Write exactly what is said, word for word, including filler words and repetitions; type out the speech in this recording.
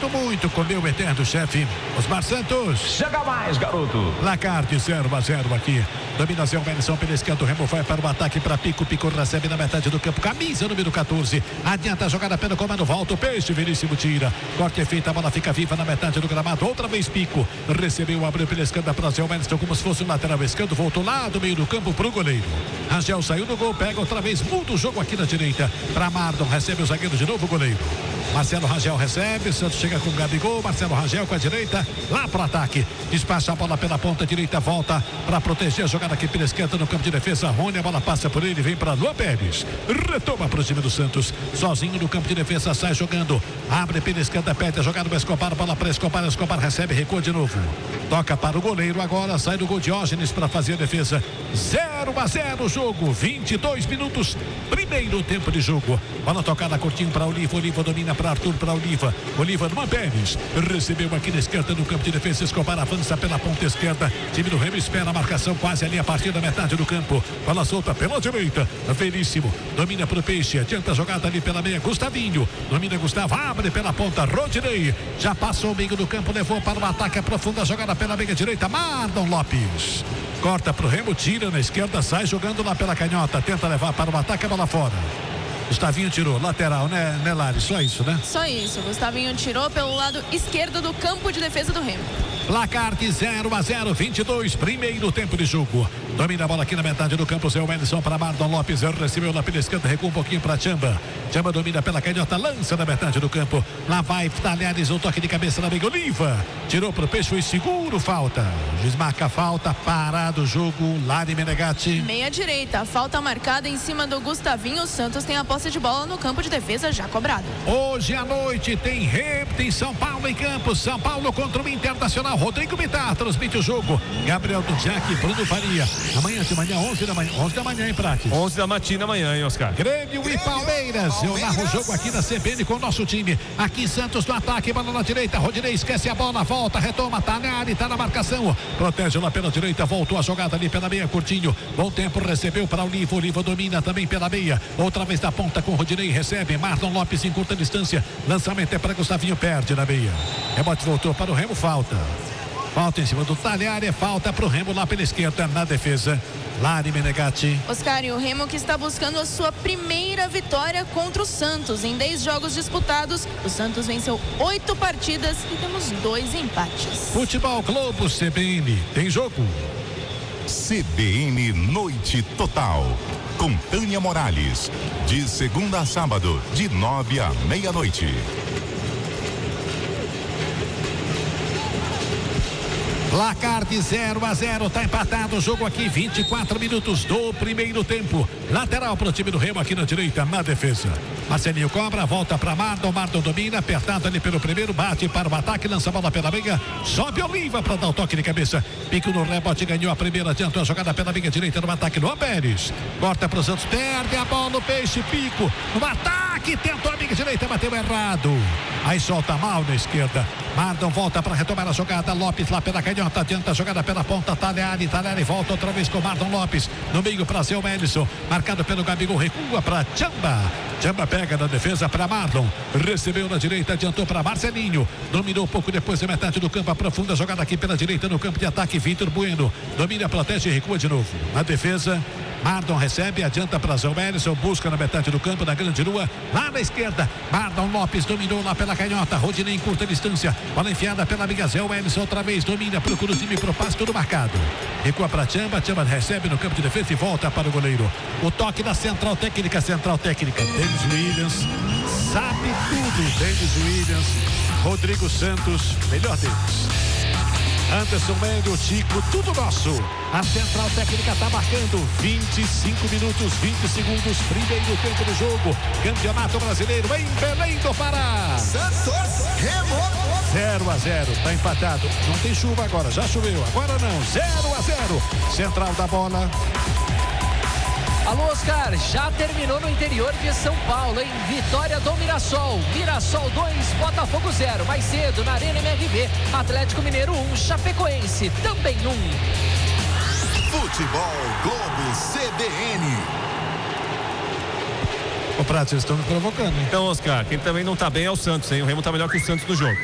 Sinto muito com meu eterno chefe, Osmar Santos. Chega mais, garoto. Placar de zero a zero aqui. Domina Zé Wellison pela esquerda, o Remo vai para o ataque para Pico. Pico recebe na metade do campo. Camisa número quatorze. Adianta a jogada pelo comando. Volta o Peixe. Veríssimo tira. Corte é feito. A bola fica viva na metade do gramado. Outra vez Pico. Recebeu, abriu pela esquerda para Zé Wellison como se fosse o lateral esquerdo. Voltou lá do meio do campo para o goleiro. Rangel saiu do gol. Pega outra vez. Muda o jogo aqui na direita. Para Mardon. Recebe o zagueiro de novo, o goleiro. Marcelo Rangel recebe. Santos chega com o Gabigol. Marcelo Rangel com a direita. Lá para o ataque. Despacha a bola pela ponta direita. Volta para proteger a jogada aqui pela esquerda no campo de defesa. Rony, a bola passa por ele, vem para Luan Pérez, retoma para o time do Santos, sozinho no campo de defesa, sai jogando, abre pela esquerda, pede a jogada do Escobar, bola para Escobar, Escobar recebe, recua de novo, toca para o goleiro, agora sai do gol Diógenes para fazer a defesa. Zero a zero o jogo, vinte e dois minutos, primeiro tempo de jogo, bola tocada curtinho para Oliva, Oliva domina para Arthur, para Oliva, Oliva Luan Pérez, recebeu aqui na esquerda no campo de defesa, Escobar avança pela ponta esquerda, time do Remo espera a marcação quase ali a partir da metade do campo, bola solta pela direita, Veríssimo, domina para o Peixe, adianta a jogada ali pela meia, Gustavinho, domina Gustavo, abre pela ponta, Rodinei, já passou o meio do campo, levou para o ataque, aprofunda a jogada pela meia direita, Mardon Lopes, corta para o Remo, tira na esquerda, sai jogando lá pela canhota, tenta levar para o ataque, a bola fora. Gustavinho tirou, lateral, né, né Lari? Só isso, né? Só isso, Gustavinho tirou pelo lado esquerdo do campo de defesa do Remo. Placar de zero a zero, vinte e dois, primeiro tempo de jogo. Domina a bola aqui na metade do campo, Zé Wellison para Mardon Lopes, recebeu lá pela esquerda, recua um pouquinho para Chamba. Chamba domina pela canhota, lança na metade do campo. Lá vai Talhares, o toque de cabeça na meia, Oliva. Tirou pro Peixe, foi seguro, falta. Juiz marca falta, parado o jogo, Lari Menegatti. Meia direita, falta marcada em cima do Gustavinho, o Santos tem a posse de bola no campo de defesa já cobrado. Hoje à noite tem Remo, tem São Paulo em campo, São Paulo contra o Internacional, Rodrigo Bittar transmite o jogo, Gabriel Dujac, Bruno Faria. Amanhã de manhã, onze da manhã, onze da manhã em Prates. onze da matina amanhã, hein, Oscar? Grêmio e Palmeiras. Eu narro o jogo aqui na C B N com o nosso time. Aqui Santos no ataque, bola na direita. Rodinei esquece a bola, volta, retoma. Tanari tá na marcação. Protege lá pela direita, voltou a jogada ali pela meia, curtinho. Bom tempo, recebeu para Oliva. Oliva domina também pela meia. Outra vez da ponta com Rodinei, recebe. Mardon Lopes em curta distância. Lançamento é para Gustavinho, perde na meia. Rebote voltou para o Remo, falta. Falta em cima do Talhari, é falta para o Remo lá pela esquerda na defesa. Lari Menegatti. Oscar, e o Remo que está buscando a sua primeira vitória contra o Santos. Em dez jogos disputados, o Santos venceu oito partidas e temos dois empates. Futebol Globo C B N, tem jogo. C B N Noite Total, com Tânia Morales. De segunda a sábado, de nove à meia-noite. Placar de zero a zero, tá empatado o jogo aqui, vinte e quatro minutos do primeiro tempo. Lateral para o time do Remo aqui na direita, na defesa. Marcelinho cobra, volta para Mardon, Mardon domina, apertado ali pelo primeiro, bate para o ataque, lança a bola pela meia, sobe Oliva para dar o toque de cabeça. Pico no rebote, ganhou a primeira, adiantou a jogada pela meia direita no ataque, Luan Pérez. Corta para o Santos, perde a bola no Peixe, Pico no ataque, tentou a meia direita, bateu errado. Aí solta mal na esquerda. Mardon volta para retomar a jogada, Lopes lá pela canhota, adianta a jogada pela ponta, Talhari, Talhari volta outra vez com Mardon Lopes, no meio para Zé Wellison, marcado pelo Gabigol, recua para Chamba. Chamba pega na defesa para Mardon, recebeu na direita, adiantou para Marcelinho, dominou um pouco depois da metade do campo, aprofunda a jogada aqui pela direita no campo de ataque, Vitor Bueno, domina, protege e recua de novo. Na defesa, Mardon recebe, adianta para Zé Wellison, busca na metade do campo, na grande lua, lá na esquerda, Mardon Lopes dominou lá pela canhota, Rodinei em curta distância, bola enfiada pela amiga Zé Wellison, outra vez domina, procura o time pro passe, tudo marcado. Recua para Chamba, Chamba recebe no campo de defesa e volta para o goleiro. O toque da central técnica, central técnica, Denis Williams, sabe tudo, Denis Williams, Rodrigo Santos, melhor deles. Anderson Mélio, Tico, tudo nosso. A central técnica está marcando vinte e cinco minutos, vinte segundos, primeiro tempo do jogo. Campeonato Brasileiro em Belém do Pará. Santos, Remo. zero a zero, está empatado. Não tem chuva agora, já choveu. Agora não, zero a zero. Central da bola. Alô, Oscar, já terminou no interior de São Paulo, em Vitória do Mirassol. Mirassol dois, Botafogo zero. Mais cedo, na Arena M R V, Atlético Mineiro um, Chapecoense também um. Futebol Globo C B N. O Prato, vocês estão me provocando, hein? Então, Oscar, quem também não tá bem é o Santos, hein? O Remo tá melhor que o Santos no jogo.